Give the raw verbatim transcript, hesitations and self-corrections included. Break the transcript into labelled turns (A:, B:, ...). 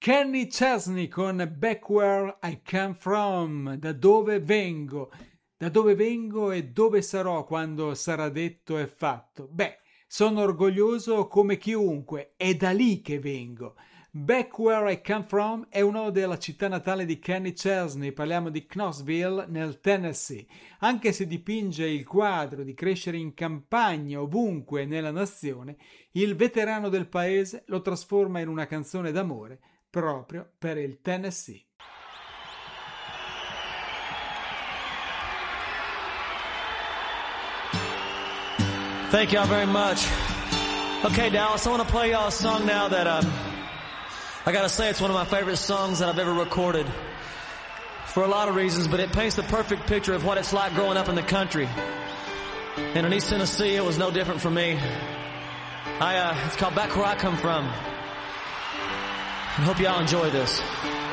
A: Kenny Chesney con Back Where I Come From, da dove vengo, da dove vengo e dove sarò quando sarà detto e fatto. Beh, sono orgoglioso come chiunque, è da lì che vengo. Back Where I Come From è un'ode alla città natale di Kenny Chesney, parliamo di Knoxville nel Tennessee. Anche se dipinge il quadro di crescere in campagna ovunque nella nazione, il veterano del paese lo trasforma in una canzone d'amore proprio per il Tennessee.
B: Thank y'all very much. Okay, Dallas, I want to play y'all a song now that um, I gotta say it's one of my favorite songs that I've ever recorded for a lot of reasons, but it paints the perfect picture of what it's like growing up in the country. And in East Tennessee, it was no different for me. I uh, it's called Back Where I Come From. I hope y'all enjoy this.